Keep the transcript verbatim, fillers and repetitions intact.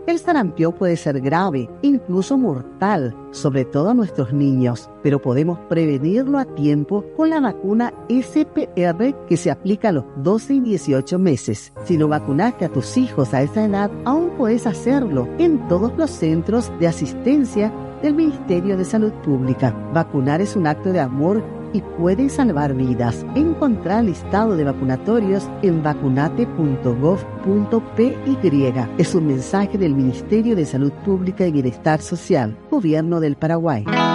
El sarampión puede ser grave, incluso mortal, sobre todo a nuestros niños, pero podemos prevenirlo a tiempo con la vacuna S P R que se aplica a los doce y dieciocho meses. Si no vacunaste a tus hijos a esa edad, aún puedes hacerlo en todos los centros de asistencia del Ministerio de Salud Pública. Vacunar es un acto de amor y puede salvar vidas. Encontrar el listado de vacunatorios en vacunate punto gov punto p y. Es un mensaje del Ministerio de Salud Pública y Bienestar Social, Gobierno del Paraguay.